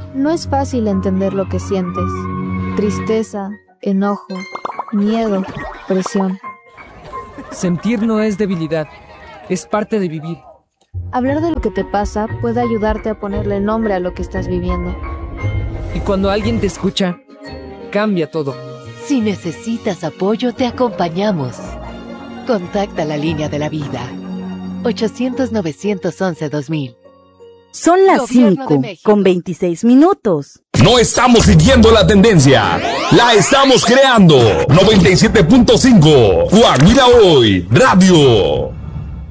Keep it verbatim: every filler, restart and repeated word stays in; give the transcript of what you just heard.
No es fácil entender lo que sientes. Tristeza, enojo, miedo, presión. Sentir no es debilidad, es parte de vivir. Hablar de lo que te pasa puede ayudarte a ponerle nombre a lo que estás viviendo. Y cuando alguien te escucha, cambia todo. Si necesitas apoyo, te acompañamos. Contacta la línea de la vida. ochocientos, novecientos once, dos mil. Son las cinco con veintiséis minutos. No estamos siguiendo la tendencia, la estamos creando. noventa y siete punto cinco, Guajira Hoy, Radio.